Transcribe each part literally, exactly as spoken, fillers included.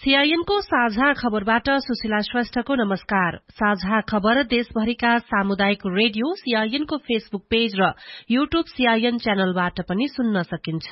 सीआईएनको साझा खबरबाट सुशीला श्रेष्ठको नमस्कार। साझा खबर देशभरिका सामुदायिक रेडियो सीआईएनको फेसबुक पेज र यूट्यूब सीआईएन च्यानलबाट पनि सुन्न सकिन्छ।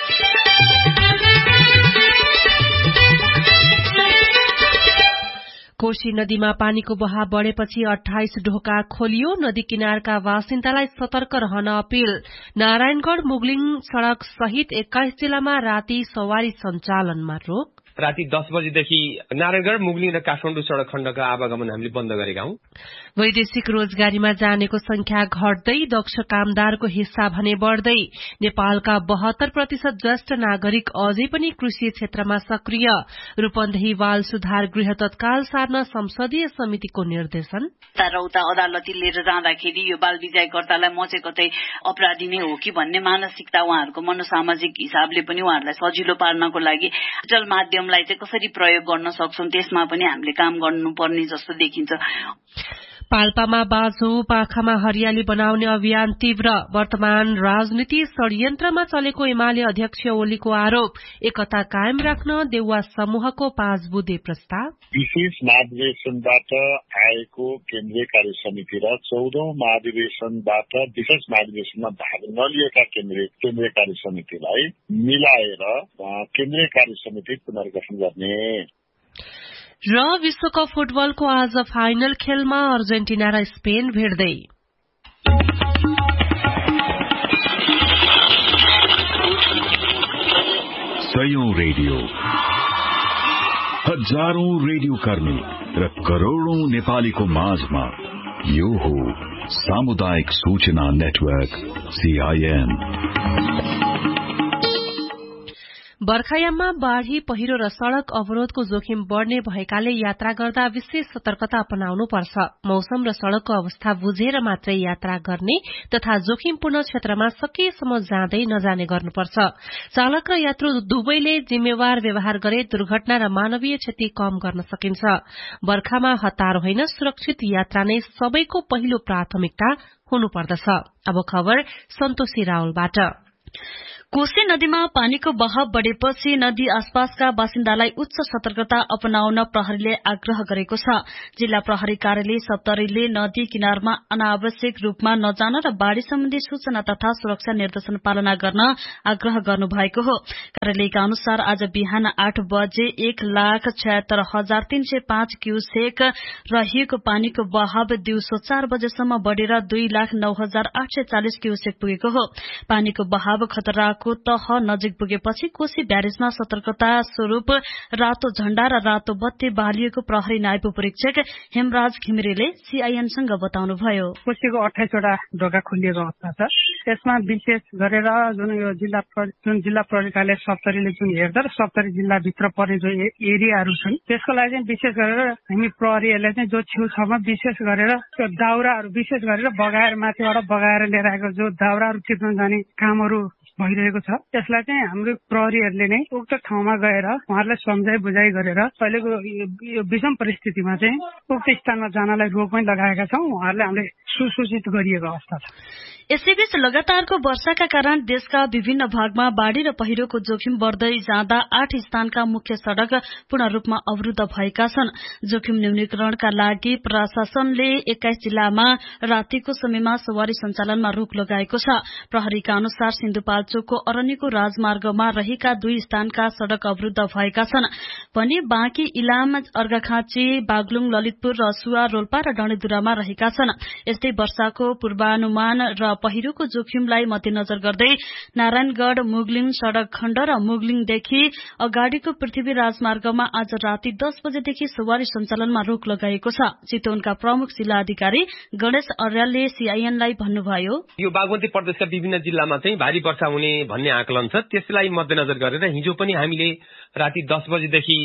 कोशी नदीमा पानीको बहाव बढ़ेपछि अठाइस ढोका खोलियो। नदी किनारका बासिन्दालाई सतर्क रहन अपील। नारायणगढ़ मुगलिङ सड़क सहित एक्काइस जिल्लामा राति सवारी सञ्चालनमा रोक। राति दस बजेदेखि नारायणगढ़ मुगलिङ र काठमाडौँ सड़क खण्डका आवागमन हामीले बन्द गरेका हौं। वैदेशिक रोजगारीमा जानेको संख्या घट्दै, दक्ष कामदारको हिस्सा भने बढ़दै। नेपालका बहत्तर प्रतिशत ज्येष्ठ नागरिक अझै पनि कृषि क्षेत्रमा सक्रिय। रूपन्देही बाल सुधार गृह तत्काल सार्न संसदीय समितिको निर्देशन। तर उता अदालती लिएर जाँदाखेरि यो बाल विजयकर्तालाई म चाहिँ कतै अपराधी नै हो कि भन्ने मानसिकता उहाँहरूको मनोसामाजिक हिसाबले पनि उहाँहरूलाई सजिलो पार्नको लागि डिजिटल माध्यमलाई चाहिँ कसरी प्रयोग गर्न सक्छौं त्यसमा पनि हामीले काम गर्नुपर्ने जस्तो देखिन्छ। पाल्पामा बाँझो पाखामा हरियाली बनाउने अभियान तीव्र। वर्तमान राजनीति षड्यन्त्रमा चलेको एमाले अध्यक्ष ओलीको आरोप। एकता कायम राख्न देउवा समूहको पाँच बुँदे प्रस्ताव। विशेष महाधिवेशनबाट आएको केन्द्रीय कार्य समिति र चौधौं महाधिवेशनबाट विशेष महाधिवेशनमा भाग नलिएका केन्द्रीय केन्द्रीय कार्य समितिलाई मिलाएर केन्द्रीय कार्य समिति पुनर्गठन गर्ने। र विश्वकप फुटबलको आज फाइनल खेलमा अर्जेन्टिना र स्पेन भिड्दै। सयौं रेडियो, हजारौं रेडियो कर्मी र करोड़ौं नेपालीको माझमा यो हो सामुदायिक सूचना नेटवर्क सीआईएन। बर्खायाममा बाढ़ी, पहिरो र सड़क अवरोधको जोखिम बढ़ने भएकाले यात्रा गर्दा विशेष सतर्कता अपनाउनु पर्छ। मौसम र सड़कको अवस्था बुझेर मात्रै यात्रा गर्ने तथा जोखिमपूर्ण क्षेत्रमा सकेसम्म जाँदै नजाने गर्नुपर्छ। चालक र यात्रु दुवैले जिम्मेवार व्यवहार गरे दुर्घटना र मानवीय क्षति कम गर्न सकिन्छ। बर्खामा हतार होइन, सुरक्षित यात्रा नै सबैको पहिलो प्राथमिकता हुनुपर्दछ। अब खबर सन्तोषी रावलबाट। कोशी नदीमा पानीको बहाव बढ़ेपछि नदी आसपासका बासिन्दालाई उच्च सतर्कता अपनाउन प्रहरीले आग्रह गरेको छ। जिल्ला प्रहरी कार्यालय सप्तरीले नदी किनारमा अनावश्यक रूपमा नजान र बाढ़ी सम्बन्धी सूचना तथा सुरक्षा निर्देशन पालना गर्न आग्रह गर्नुभएको हो। कार्यालयका अनुसार आज बिहान आठ बजे एक लाख छयत्तर हजार तीन सय पाँच क्यूसेक रहेको पानीको बहाव दिउँसो चार बजेसम्म बढ़ेर दुई लाख नौ हजार आठ सय चालिस क्यूसेक पुगेको हो। पानीको बहाव खतरा को तह नजिक पुगेपछि कोशी ब्यारेजमा सतर्कता स्वरूप रातो झण्डा र रातो बत्ती बालिएको प्रहरी नायब परीक्षक हेमराज घिमिरेले सीआईएनसँग बताउनुभयो। कोशीको अठाइसवटा ढोका खुलिएको अवस्था छ। यसमा विशेष गरेर जुन यो जिल्ला जुन जिल्ला प्रहरी कार्यालय सप्तरीले जुन हेर्दा र सप्तरी जिल्लाभित्र पर्ने जो एरियाहरू छन् त्यसको लागि चाहिँ विशेष गरेर हामी प्रहरीहरूले चाहिँ जो छेउछाउमा विशेष गरेर त्यो दाउराहरू विशेष गरेर बगाएर माथिबाट बगाएर लिएर आएको जो दाउराहरू टिप्न जाने कामहरू भइरहेको छ। त्यसलाई चाहिँ हाम्रो प्रहरीहरूले नै उक्त ठाउँमा गएर उहाँहरूलाई सम्झाइ बुझाइ गरेर अहिलेको यो विषम परिस्थितिमा चाहिँ उक्त स्थानमा जानलाई रोक पनि लगाएका छौं। उहाँहरूले हामीले सुसूचित गरिएको अवस्था छ। यसैबीच लगातारको वर्षाका कारण देशका विभिन्न भागमा बाढ़ी र पहिरोको जोखिम बढ़दै जाँदा आठ स्थानका मुख्य सड़क पूर्ण रूपमा अवरुद्ध भएका छन्। जोखिम न्यूनीकरणका लागि प्रशासनले एक्काइस जिल्लामा रातिको समयमा सवारी सञ्चालनमा रोक लगाएको छ। प्रहरीका अनुसार सिन्धुपाल्चोकको अरण्यको राजमार्गमा रहेका दुई स्थानका सड़क अवरुद्ध भएका छन् भने बाँकी इलाम, अर्घाखाँची, बागलुङ, ललितपुर, रसुवा, रोल्पा र डणेधुरामा रहेका छन्। यस्तै वर्षाको पूर्वानुमान र पहिरोको जोखिमलाई मध्यनजर गर्दै नारायणगढ़ मुगलिङ सड़क खण्ड र मुगलिङदेखि अगाडिको पृथ्वी राजमार्गमा आज राति दस बजेदेखि सवारी सञ्चालनमा रोक लगाइएको छ। चितवनका प्रमुख जिल्ला अधिकारी गणेश अर्यालले सीआईएनलाई भन्नुभयो, यो बागमती प्रदेशका विभिन्न जिल्लामा चाहिँ भारी वर्षा हुने भन्ने आकलन छ। त्यसलाई मध्यनजर गरेर हिजो पनि हामीले राति दस बजेदेखि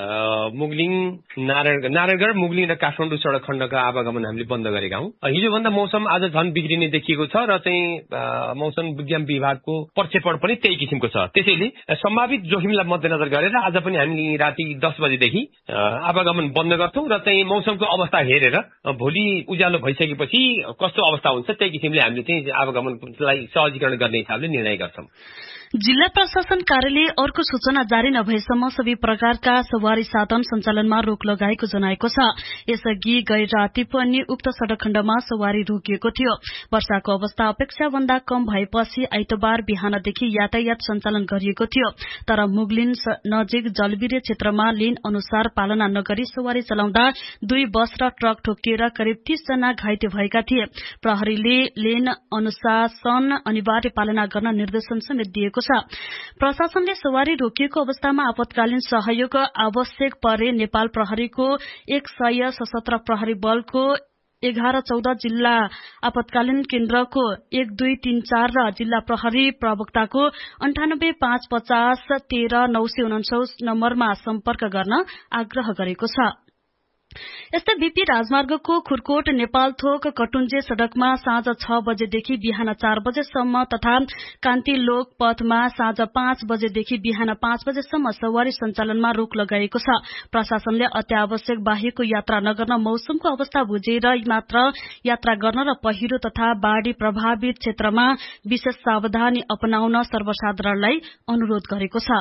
मुगलिङ नारायण नारायणगढ़ मुगलिङ र काठमाडौँ सड़क खण्डका आवागमन हामीले बन्द गरेका हौं। हिजोभन्दा मौसम आज झन बिग्रिने देखिएको छ र चाहिँ मौसम विज्ञान विभागको प्रक्षेपण पनि त्यही किसिमको छ। त्यसैले सम्भावित जोखिमलाई मध्यनजर गरेर आज पनि हामी राति दस बजेदेखि आवागमन बन्द गर्छौं र चाहिँ मौसमको अवस्था हेरेर भोलि उज्यालो भइसकेपछि कस्तो अवस्था हुन्छ त्यही किसिमले हामीले चाहिँ आवागमनलाई सहजीकरण गर्ने हिसाबले निर्णय गर्छौं। जिल्ला प्रशासन कार्यालय अर्को सूचना जारी नभएसम्म सबै प्रकारका सवारी साधन सञ्चालनमा रोक लगाएको जनाएको छ। यसअघि गैर राति पनि उक्त सड़क खण्डमा सवारी रोकिएको थियो। वर्षाको अवस्था अपेक्षा भन्दा कम भएपछि आइतबार बिहानदेखि यातायात सञ्चालन गरिएको थियो। तर मुगलिन नजिक जलबिरे क्षेत्रमा लेन अनुसार पालना नगरी सवारी चलाउँदा दुई बस र ट्रक ठोकिएर करिब तीस जना घाइते भएका थिए। प्रहरीले लेन अनुशासन अनिवार्य पालना गर्न निर्देशन समेत दिएको छ। प्रशासनले सवारी रोकिएको अवस्थामा आपतकालीन सहयोग आवश्यक परे नेपाल प्रहरीको एक सय सशस्त्र प्रहरी बलको एघार चौध जिल्ला आपतकालीन केन्द्रको एक दुई तीन चार र जिल्ला प्रहरी प्रवक्ताको अन्ठानब्बे पाँच पचास तेह्र नौ सय उनन्सठ नम्बरमा सम्पर्क गर्न आग्रह गरेको छ। यस्तै बीपी राजमार्गको खुरकोट नेपाल थोक कटुञ्जे सड़कमा साँझ छ बजेदेखि बिहान चार बजेसम्म तथा कान्ति लोक पथमा साँझ पाँच बजेदेखि बिहान पाँच बजेसम्म सवारी सञ्चालनमा रोक लगाइएको छ। प्रशासनले अत्यावश्यक बाहेकको यात्रा नगर्न मौसमको अवस्था बुझेर मात्र यात्रा गर्न र पहिरो तथा बाढ़ी प्रभावित क्षेत्रमा विशेष सावधानी अपनाउन सर्वसाधारणलाई अनुरोध गरेको छ।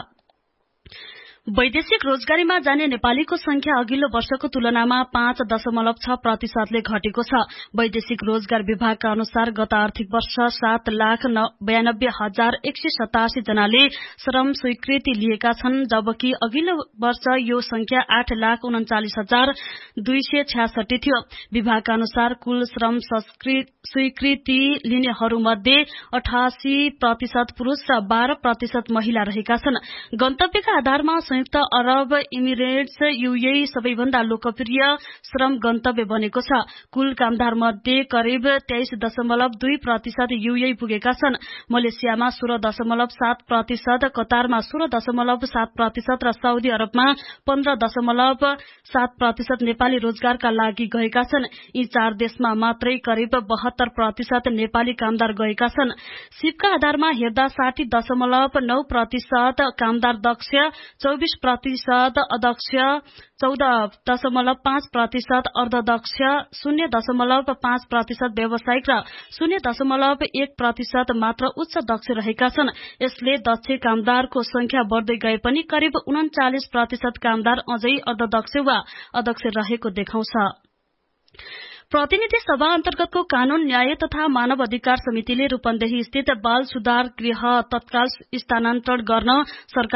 वैदेशिक रोजगारीमा जाने नेपालीको संख्या अघिल्लो वर्षको तुलनामा पाँच दशमलव छ प्रतिशतले घटेको छ। वैदेशिक रोजगार विभागका अनुसार गत आर्थिक वर्ष सात लाख बयानब्बे हजार एक सय सतासी जनाले श्रम स्वीकृति लिएका छन्, जबकि अघिल्लो वर्ष यो संख्या आठ लाख उन्चालिस हजार दुई सय छ्यासठी थियो। विभागका अनुसार कुल श्रम स्वीकृति लिनेहरूमध्ये अठासी प्रतिशत पुरूष र बाह्र प्रतिशत महिला रहेका छन्। गन्तव्यका आधारमा संयुक्त अरब इमिरेट्स यूएई सबैभन्दा लोकप्रिय श्रम गन्तव्य बनेको छ। कुल कामदार मध्ये करिब तेइस दशमलव दुई प्रतिशत यूएई पुगेका छन्। मलेसियामा सोह्र दशमलव सात प्रतिशत, कतारमा सोह्र दशमलव सात प्रतिशत र साउदी अरबमा पन्ध्र दशमलव सात प्रतिशत नेपाली रोजगारका लागि गएका छन्। यी चार देशमा मात्रै करिब बहत्तर प्रतिशत नेपाली कामदार गएका छन्। सिपका आधारमा हेर्दा साठी दशमलव नौ प्रतिशत कामदार दक्ष, चौबिस प्रतिशत अदक्ष, चौध दशमलव पाँच प्रतिशत अर्धदक्ष, शून्य दशमलव पाँच प्रतिशत व्यावसायिक र शून्य दशमलव एक प्रतिशत मात्र उच्च दक्ष रहेका छन्। यसले दक्ष कामदारको संख्या बढ्दै गए पनि करिब उन्चालिस प्रतिशत कामदार अझै अर्धदक्ष वा अदक्ष रहेको देखाउँछ। प्रतिनिधि सभा अन्तर्गतको कानून न्याय तथा मानव अधिकार समितिले रूपन्देही स्थित बाल सुधार गृह तत्काल स्थानान्तरण गर्न सरकार